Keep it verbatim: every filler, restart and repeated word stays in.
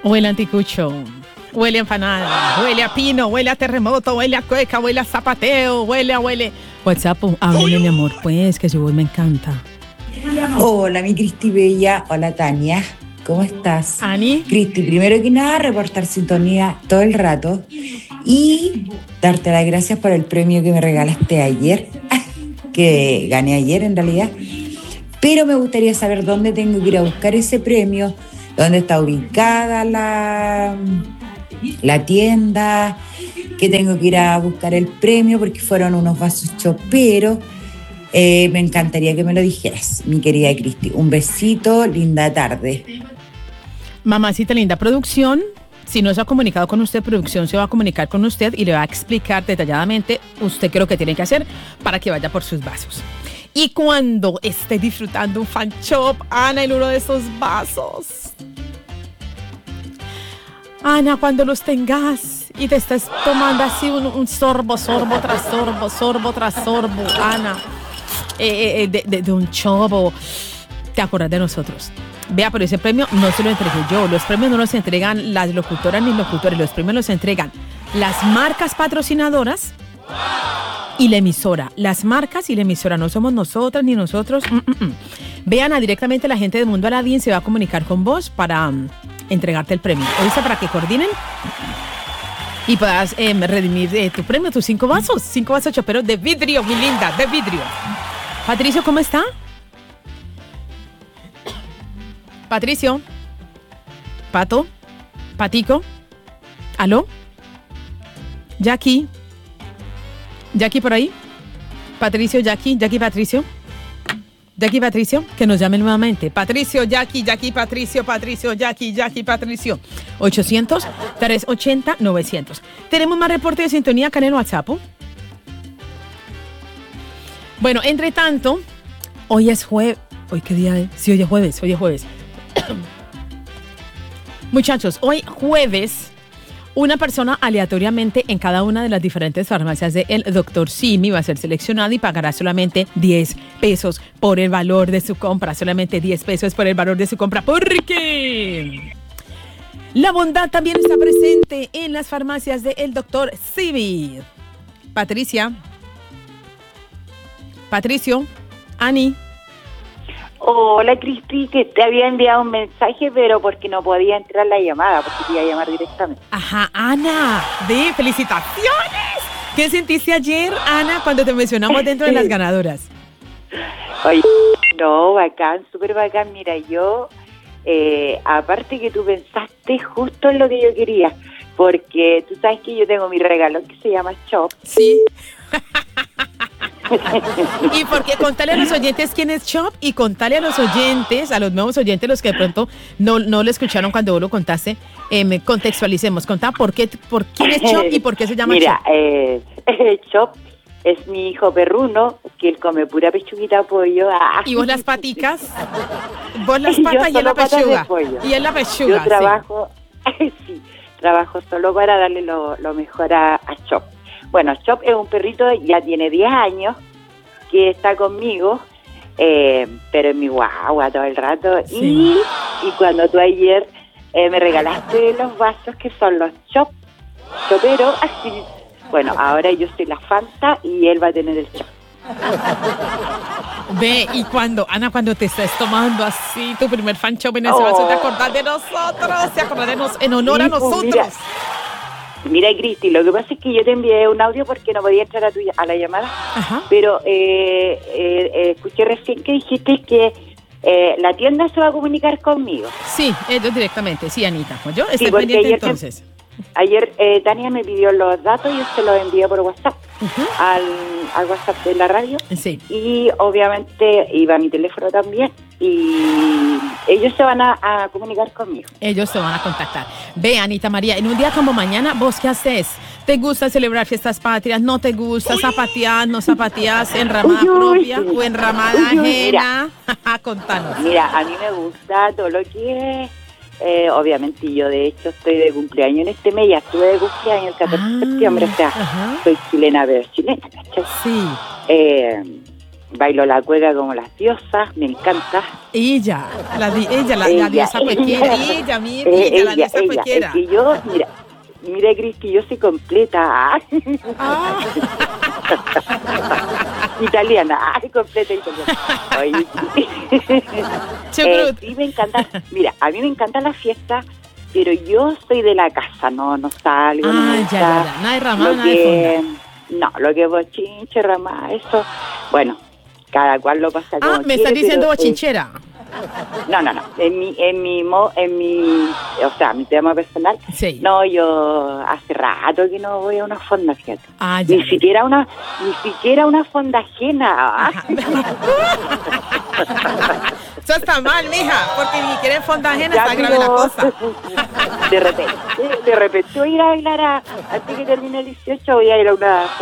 Huele a anticucho, huele a empanada, huele a pino, huele a terremoto, huele a cueca, huele a zapateo, huele a huele. WhatsApp, háblele, mi amor, pues, que su voz me encanta. Hola, mi Cristi Bella. Hola, Tania. ¿Cómo estás? Ani. Cristi, primero que nada, reportar sintonía todo el rato y darte las gracias por el premio que me regalaste ayer, que gané ayer en realidad. Pero me gustaría saber dónde tengo que ir a buscar ese premio, dónde está ubicada la, la tienda, que tengo que ir a buscar el premio porque fueron unos vasos choperos. Eh, me encantaría que me lo dijeras, mi querida Cristi. Un besito, linda tarde. Mamacita linda, producción, si no se ha comunicado con usted, producción se va a comunicar con usted y le va a explicar detalladamente usted qué es lo que tiene que hacer para que vaya por sus vasos. Y cuando esté disfrutando un fan shop, Ana, en uno de esos vasos. Ana, cuando los tengas y te estés tomando así un, un sorbo, sorbo tras sorbo, sorbo tras sorbo, Ana, eh, eh, de, de, de un chobo, te acuerdas de nosotros. Vea, pero ese premio no se lo entregué yo. Los premios no los entregan las locutoras ni locutores. Los premios los entregan las marcas patrocinadoras y la emisora. Las marcas y la emisora. No somos nosotras ni nosotros. Mm, mm, mm. Vean, a directamente la gente de Mundo Aladín se va a comunicar con vos para um, entregarte el premio. ¿Oíste? Para que coordinen y puedas eh, redimir eh, tu premio, tus cinco vasos. Cinco vasos choperos de vidrio, mi linda, de vidrio. Patricio, ¿cómo está? Patricio, Pato, Patico, ¿aló? Jackie, Jackie por ahí, Patricio, Jackie, Jackie, Patricio, Jackie, Patricio, que nos llamen nuevamente. Patricio, Jackie, Jackie, Patricio, Patricio, Jackie, Jackie, Patricio. ochocientos, trescientos ochenta, novecientos. Tenemos más reporte de sintonía acá en el WhatsApp. Bueno, entre tanto, hoy es jueves. ¿Hoy qué día es? Sí, hoy es jueves, hoy es jueves. Muchachos, hoy jueves, una persona aleatoriamente en cada una de las diferentes farmacias de el doctor Simi va a ser seleccionada y pagará solamente diez pesos por el valor de su compra. Solamente diez pesos por el valor de su compra. Porque la bondad también está presente en las farmacias de el doctor Simi. Patricia. Patricio. Ani. Hola, Cristi, que te había enviado un mensaje, pero porque no podía entrar la llamada, porque te iba a llamar directamente. Ajá, Ana, de felicitaciones. ¿Qué sentiste ayer, Ana, cuando te mencionamos dentro de las ganadoras? Oye, no, bacán, súper bacán. Mira, yo, eh, aparte que tú pensaste justo en lo que yo quería, porque tú sabes que yo tengo mi regalo que se llama Shop. Sí. Y porque contale a los oyentes quién es Shop y contale a los oyentes, a los nuevos oyentes, los que de pronto no, no lo escucharon cuando vos lo contaste, eh, contextualicemos, contá por qué, por quién es Shop y por qué se llama Mira, Shop. Mira, eh, Shop es mi hijo perruno, que él come pura pechuguita de pollo. Ah. ¿Y vos las paticas? Vos las patas y él la pechuga. Y él la pechuga, Yo trabajo, sí. sí, trabajo solo para darle lo, lo mejor a, a Shop. Bueno, Chop es un perrito, ya tiene diez años, que está conmigo, eh, pero es mi guagua todo el rato. Sí. Y, y cuando tú ayer eh, me regalaste los vasos que son los Chop, choperos, así, bueno, ahora yo soy la Fanta y él va a tener el Chop. Ve, y cuando, Ana, cuando te estés tomando así tu primer fan Chop en ese oh. vaso, te acordás de nosotros, te acordás de nos, en honor sí, a nosotros. Pues mira. Mira, Cristi, lo que pasa es que yo te envié un audio porque no podía entrar a, tu, a la llamada, Ajá. pero eh, eh, eh, escuché recién que dijiste que eh, la tienda se va a comunicar conmigo. Sí, ellos directamente, sí, Anita. Pues yo estoy sí, pendiente ayer entonces. Te, ayer eh, Tania me pidió los datos y yo se los envié por WhatsApp, uh-huh. al, al WhatsApp de la radio. Sí. Y obviamente iba a mi teléfono también. Y ellos se van a, a comunicar conmigo. Ellos se van a contactar. Ve, Anita María, en un día como mañana, ¿vos qué haces? ¿Te gusta celebrar fiestas patrias? ¿No te gusta? ¿Zapateás? ¿No zapateás? ¿Enramada propia uy, o enramada uy, ajena? Mira, contanos. Mira, a mí me gusta todo lo que es. Eh, obviamente yo de hecho estoy de cumpleaños en este mes. Ya estuve de cumpleaños el catorce ah, de septiembre. O sea, ajá. soy chilena, pero chilena, ¿cachai? Sí. Eh... bailo la cueca como las diosas, me encanta. Ella, la, di- ella, la, la Ella, diosa ella. cualquiera. Ella, mi, Eh, ella, la ella, diosa ella, cualquiera. es que yo, mira, mira, Cris, que yo soy completa. Ah. Italiana, ay, completa italiana. Oye, Chucrut. eh, sí, me encanta. Mira, a mí me encanta la fiesta, pero yo soy de la casa, no, no salgo. no Ah, me ya, gusta ya, ya. Nada de ramada, lo nada de que, fonda. no, lo que bochinche, ramada, eso, bueno, cada cual lo pasa como Ah, me quiere, estás diciendo pero, eh, bochinchera. no, no, no. En mi, en mi, mo- en mi, o sea, mi tema personal. Sí. No, yo hace rato que no voy a una fonda, fíjate. Ah, ya. Ni siquiera una, ni siquiera una fonda ajena. Ajá. Eso está mal, mija, porque ni quieren fonda ajena, Ya, está grave la pero- cosa. De repente, de repente voy a ir a bailar a, antes que termine el dieciocho, voy a ir a una